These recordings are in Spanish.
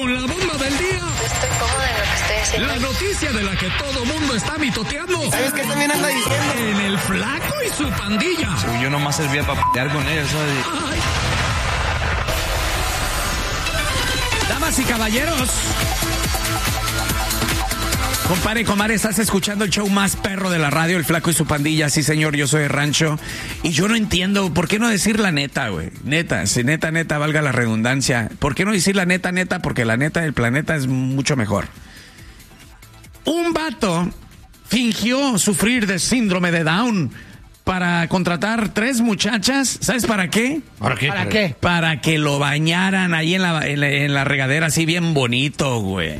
con la bomba del día. Estoy cómoda en lo que estoy haciendo. La noticia de la que todo mundo está mitoteando. ¿Sabes qué también anda diciendo? En el Flaco y su pandilla. Yo nomás servía para pelear con ellos, ¿sabes? Ay. Damas y caballeros. Compadre, comadre, estás escuchando el show más perro de la radio, El Flaco y su pandilla. Sí, señor, yo soy de rancho. Y yo no entiendo, ¿por qué no decir la neta, güey? Neta, si neta, valga la redundancia. ¿Por qué no decir la neta? Porque la neta del planeta es mucho mejor. Un vato fingió sufrir de síndrome de Down para contratar 3 muchachas. ¿Sabes para qué? ¿Para qué? Para que lo bañaran ahí en la regadera, así bien bonito, güey.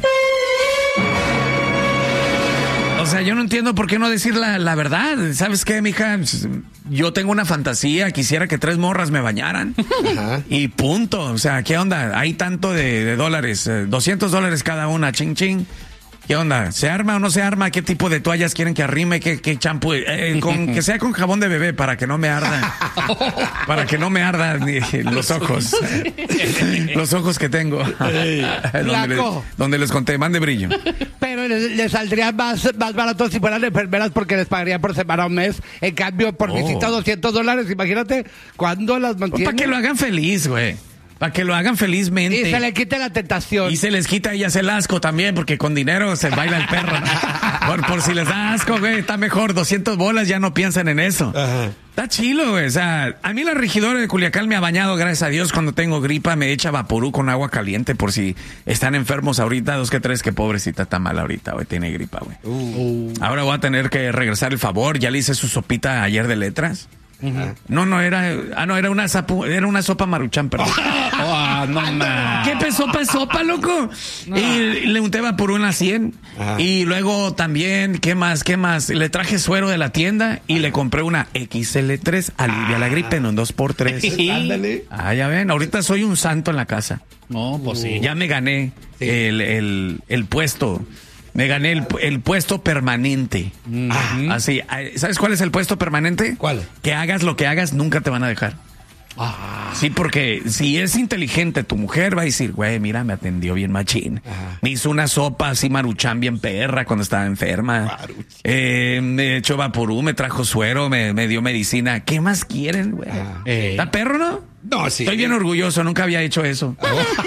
O sea, yo no entiendo por qué no decir la verdad. ¿Sabes qué, mija? Yo tengo una fantasía, quisiera que 3 morras me bañaran. Ajá. Y punto. O sea, ¿qué onda? Hay tanto de dólares, $200 cada una, ching ching. ¿Qué onda? ¿Se arma o no se arma? ¿Qué tipo de toallas quieren que arrime? ¿Qué champú? Que sea con jabón de bebé para que no me arda. Para que no me ardan los ojos. Los ojos que tengo. Donde les conté, mande brillo. Pero les saldría más barato si fueran enfermeras porque les pagarían por semana o mes. En cambio, por visita $200. Imagínate cuándo las mantienen. Para que lo hagan feliz, güey. Para que lo hagan felizmente. Y se le quite la tentación. Y se les quita a ellas el asco también, porque con dinero se baila el perro. Por si les da asco, güey, está mejor. 200 bolas, ya no piensan en eso. Ajá. Está chilo, güey. O sea, a mí la regidora de Culiacán me ha bañado, gracias a Dios, cuando tengo gripa, me echa Vaporú con agua caliente por si están enfermos ahorita. 2 que 3, que pobrecita está mal ahorita, güey. Tiene gripa, güey. Ahora voy a tener que regresar el favor. Ya le hice su sopita ayer de letras. Uh-huh. No, era una sopa Maruchan, perdón. No más. ¿Qué sopa, loco? No. Y le unté Vaporú en la 100. Ajá. Y luego también, ¿qué más? Le traje suero de la tienda y le compré una XL3, alivia la gripe en un 2x3. Ándale. Ya ven, ahorita soy un santo en la casa. No, pues sí. Ya me gané el puesto. Me gané el puesto permanente. Uh-huh. Así, ¿sabes cuál es el puesto permanente? ¿Cuál? Que hagas lo que hagas, nunca te van a dejar. Sí, porque si es inteligente tu mujer va a decir, güey, mira, me atendió bien machín. Me hizo una sopa así Maruchan bien perra cuando estaba enferma. Me echó Vaporú, me trajo suero, me dio medicina. ¿Qué más quieren, güey? ¿Está perro, no? No, sí. Estoy bien orgulloso, nunca había hecho eso.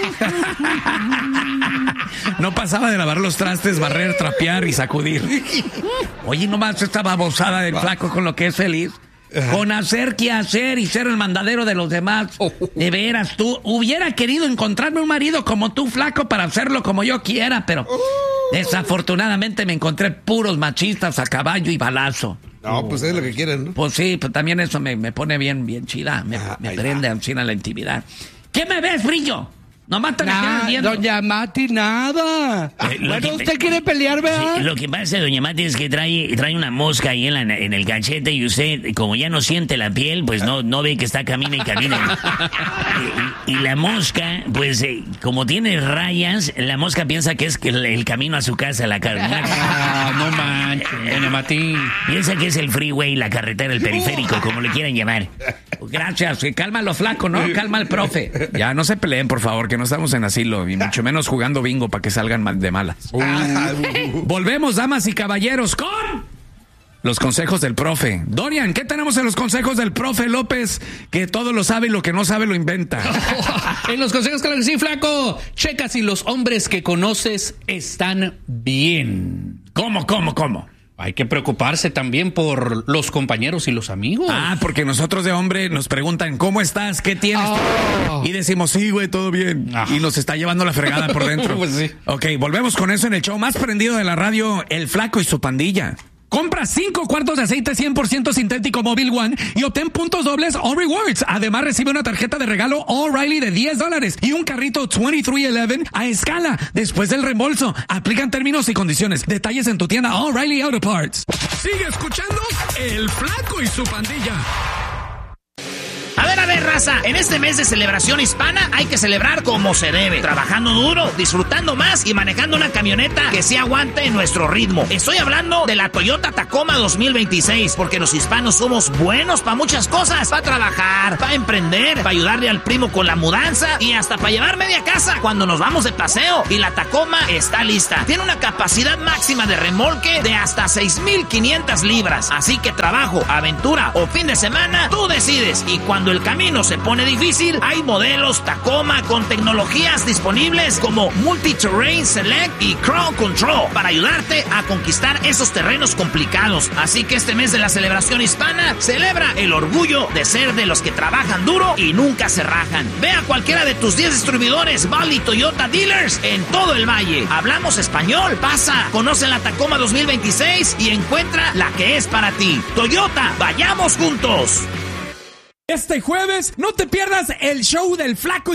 No pasaba de lavar los trastes, barrer, trapear y sacudir. Oye, nomás esta babosada del Flaco con lo que es feliz. Con hacer qué hacer y ser el mandadero de los demás. De veras, tú hubiera querido encontrarme un marido como tú, Flaco, para hacerlo como yo quiera, pero desafortunadamente me encontré puros machistas a caballo y balazo. No, pues es lo que quieren, ¿no? Pues sí, pues también eso me pone bien chida. Me prende encima la intimidad. ¿Qué me ves, brillo? Nomás te me quedas viendo. Doña Mati, nada. Bueno, usted quiere pelear, ¿verdad? Sí, lo que pasa, doña Mati, es que trae una mosca ahí en el cachete y usted, como ya no siente la piel, pues no ve que está camina y camina. y la mosca, pues, como tiene rayas, la mosca piensa que es el camino a su casa, la carretera. No manches, doña Mati. Piensa que es el freeway, la carretera, el periférico, como le quieran llamar. Gracias, cálmalo, Flaco, ¿no? Calma al profe. Ya, no se peleen, por favor, que no estamos en asilo, y mucho menos jugando bingo para que salgan de malas. Volvemos, damas y caballeros, con los consejos del profe. Dorian, ¿qué tenemos en los consejos del profe López? Que todo lo sabe y lo que no sabe lo inventa. En los consejos, claro que sí, Flaco. Checa si los hombres que conoces están bien. ¿Cómo? Hay que preocuparse también por los compañeros y los amigos. Porque nosotros de hombre nos preguntan, ¿cómo estás? ¿Qué tienes? Y decimos, sí, güey, todo bien. Y nos está llevando la fregada por dentro. Pues sí. Ok, volvemos con eso en el show más prendido de la radio, El Flaco y su pandilla. Compra 5 cuartos de aceite 100% sintético Mobil One y obtén puntos dobles All Rewards. Además, recibe una tarjeta de regalo O'Reilly de $10 y un carrito 2311 a escala después del reembolso. Aplican términos y condiciones. Detalles en tu tienda O'Reilly Auto Parts. Sigue escuchando El Flaco y su pandilla. A ver, raza, en este mes de celebración hispana hay que celebrar como se debe, trabajando duro, disfrutando más y manejando una camioneta que se aguante en nuestro ritmo. Estoy hablando de la Toyota Tacoma 2026, porque los hispanos somos buenos para muchas cosas, para trabajar, para emprender, para ayudarle al primo con la mudanza y hasta para llevar media casa cuando nos vamos de paseo. Y la Tacoma está lista. Tiene una capacidad máxima de remolque de hasta 6,500 libras. Así que trabajo, aventura o fin de semana, tú decides. Y cuando el camino se pone difícil, hay modelos Tacoma con tecnologías disponibles como Multi-Terrain Select y Crowd Control para ayudarte a conquistar esos terrenos complicados. Así que este mes de la celebración hispana celebra el orgullo de ser de los que trabajan duro y nunca se rajan. Ve a cualquiera de tus 10 distribuidores Valley Toyota Dealers en todo el valle. Hablamos español, pasa, conoce la Tacoma 2026 y encuentra la que es para ti. Toyota, vayamos juntos. Este jueves no te pierdas el show del Flaco